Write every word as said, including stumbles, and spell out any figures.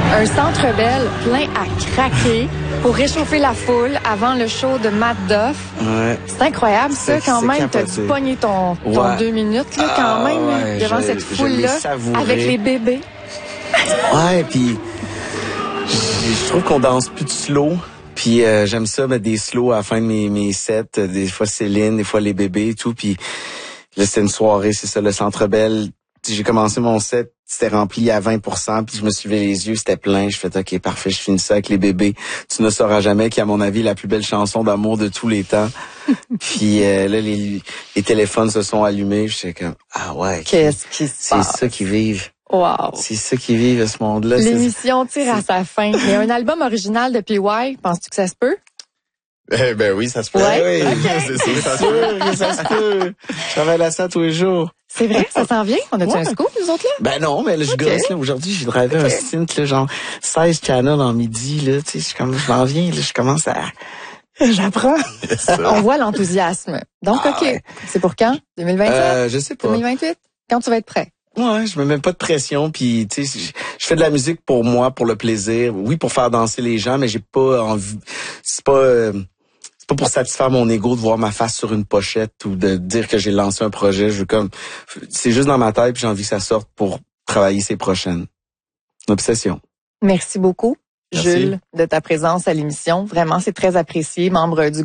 Un Centre Bell plein à craquer pour réchauffer la foule avant le show de Matt Duff. Ouais. C'est incroyable, ça, C'est- quand c'est même. T'as capoté. dû pogner ton, ton Ouais. deux minutes, là, quand Ah, même, ouais, devant je- cette je l'ai foule-là, savouré. avec les bébés. Ouais, puis je je trouve qu'on danse plus de slow. Puis euh, j'aime ça mettre des slow à la fin de mes, mes sets. euh, Des fois Céline, des fois les bébés et tout. Puis là, c'était une soirée, c'est ça, le Centre Bell. J'ai commencé mon set, c'était rempli à vingt pour cent, puis je me suis levé les yeux, c'était plein. Je fais OK, parfait, je finis ça avec les bébés. Tu ne sauras jamais, qui est à mon avis la plus belle chanson d'amour de tous les temps. Puis euh, là, les, les téléphones se sont allumés. J'étais comme ah ouais, Qu'est-ce qui se c'est passe? ça qu'ils vivent. Wow. C'est ça qu'ils vivent à ce monde-là. C'est- L'émission tire à sa fin. Il y a un album original de P Y. Penses-tu que ça se peut? Eh ben oui, ça se peut. Ouais. Oui, Ok. c'est sûr, C'est ça se sûr peut. que ça se peut. Je travaille à ça tous les jours. C'est vrai? Ça s'en vient? On a-tu Ouais. un scoop, nous autres, là? Ben non, mais là, je Ok. gosse, là. Aujourd'hui, j'ai drivé un synth, là, genre seize channels en midi, là. Tu sais, je suis comme, je m'en viens, là, je commence à... J'apprends. On voit l'enthousiasme. Donc, Ah OK. ouais. C'est pour quand? deux mille vingt-sept? Euh, je sais pas. deux mille vingt-huit? Quand tu vas être prêt? Ouais, je me mets pas de pression, puis tu sais, je je fais de la musique pour moi, pour le plaisir. Oui, pour faire danser les gens, mais j'ai pas envie... C'est pas... euh, c'est pas pour satisfaire mon ego de voir ma face sur une pochette ou de dire que j'ai lancé un projet. Je veux comme... C'est juste dans ma tête, puis j'ai envie que ça sorte pour travailler ces prochaines. Une obsession. Merci beaucoup, Merci. Jules, de ta présence à l'émission. Vraiment, c'est très apprécié, membre du